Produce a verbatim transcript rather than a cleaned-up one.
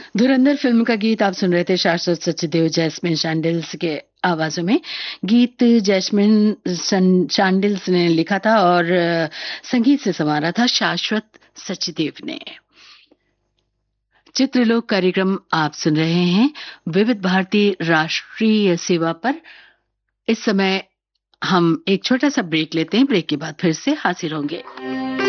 धुरंधर film का गीत आप सुन रहे थे। शाश्वत सचदेव जैस्मिन शांडिल्स के आवाजों में। गीत जैस्मिन शांडिल्स ने लिखा था और संगीत से संवारा था शाश्वत सचदेव ने। चित्रलोक कार्यक्रम आप सुन रहे हैं विविध भारती राष्ट्रीय सेवा पर। इस समय हम एक छोटा सा ब्रेक लेते हैं। ब्रेक के बाद फिर से हाजिर होंगे।